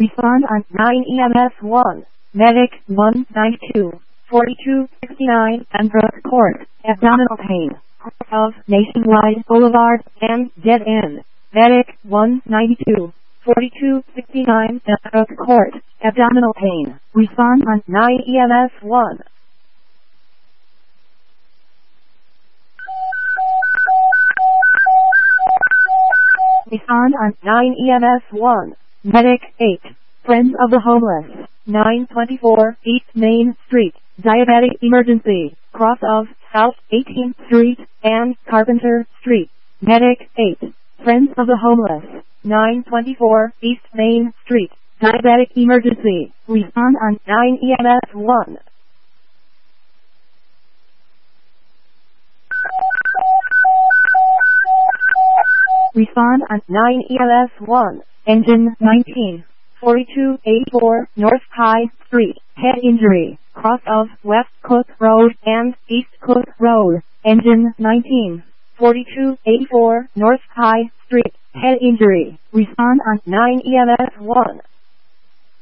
Respond on 9 EMS 1. Medic 192. 4269 Pembroke Court. Abdominal pain. Of Nationwide Boulevard and Dead End. Medic 192. 4269 Pembroke Court. Abdominal pain. Respond on 9 EMS 1. Respond on 9 EMS 1. Medic 8. Friends of the Homeless. 924 East Main Street. Diabetic emergency. Cross of South 18th Street and Carpenter Street. Medic 8. Friends of the Homeless. 924 East Main Street. Diabetic emergency. Respond on 9 EMS 1. Respond on 9 EMS 1. Engine 19. 4284 North High Street. Head injury. Cross of West Cook Road and East Cook Road. Engine 19. 4284 North High Street. Head injury. Respond on 9 EMS 1.